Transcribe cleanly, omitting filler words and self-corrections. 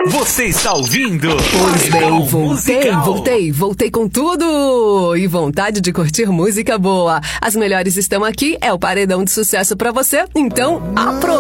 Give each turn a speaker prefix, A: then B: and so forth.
A: Você está ouvindo?
B: Pois bem,
A: Musical.
B: voltei com tudo e vontade de curtir música boa. As melhores estão aqui, é o paredão de sucesso pra você, então aproveita.